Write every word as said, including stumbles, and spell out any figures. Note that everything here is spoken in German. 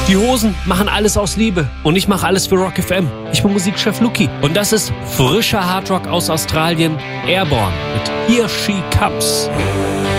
Die Hosen machen alles aus Liebe und ich mache alles für Rock F M. Ich bin Musikchef Luki und das ist frischer Hardrock aus Australien, Airborne mit Here She Comes.